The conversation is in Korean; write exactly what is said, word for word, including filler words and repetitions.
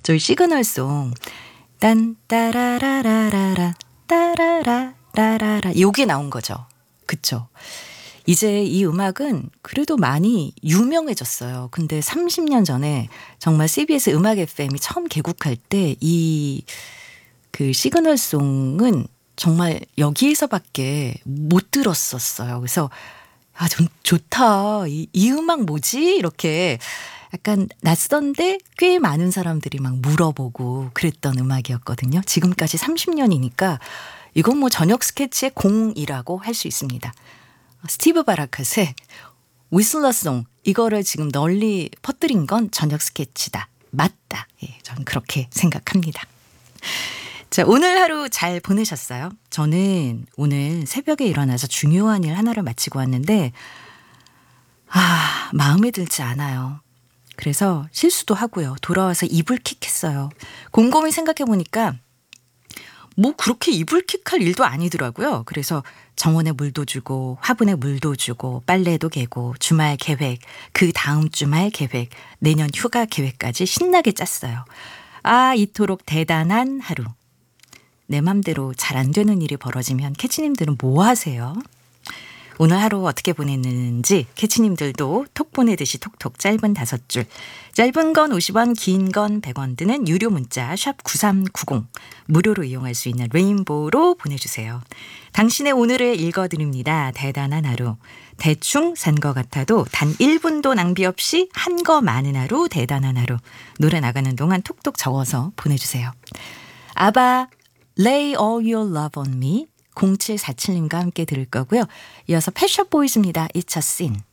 저희 시그널송 딴 따라라라라라 따라라라라라 요게 나온 거죠. 그쵸? 이제 이 음악은 그래도 많이 유명해졌어요. 근데 삼십 년 전에 정말 씨비에스 음악 에프엠이 처음 개국할 때 이 그 시그널송은 정말 여기에서밖에 못 들었었어요. 그래서 아, 좀 좋다. 이, 이 음악 뭐지? 이렇게 약간 낯선데 꽤 많은 사람들이 막 물어보고 그랬던 음악이었거든요. 지금까지 삼십 년이니까 이건 뭐 저녁 스케치의 공이라고 할 수 있습니다. 스티브 바라캇의 위슬러송 이거를 지금 널리 퍼뜨린 건 저녁 스케치다. 맞다. 예, 저는 그렇게 생각합니다. 자, 오늘 하루 잘 보내셨어요? 저는 오늘 새벽에 일어나서 중요한 일 하나를 마치고 왔는데 아, 마음에 들지 않아요. 그래서 실수도 하고요. 돌아와서 이불킥했어요. 곰곰이 생각해보니까 뭐 그렇게 이불킥할 일도 아니더라고요. 그래서 정원에 물도 주고 화분에 물도 주고 빨래도 개고 주말 계획, 그 다음 주말 계획, 내년 휴가 계획까지 신나게 짰어요. 아, 이토록 대단한 하루. 내 맘대로 잘 안 되는 일이 벌어지면 캐치님들은 뭐 하세요? 오늘 하루 어떻게 보냈는지 캐치님들도 톡 보내듯이 톡톡 짧은 다섯 줄. 짧은 건 오십 원, 긴 건 백 원 드는 유료 문자 샵 구삼구공 무료로 이용할 수 있는 레인보우로 보내주세요. 당신의 오늘을 읽어드립니다. 대단한 하루. 대충 산 것 같아도 단 일 분도 낭비 없이 한 거 많은 하루 대단한 하루. 노래 나가는 동안 톡톡 적어서 보내주세요. 아바 Lay all your love on me 공칠사칠님과 함께 들을 거고요. 이어서 펫샵 보이즈입니다. It's a sin.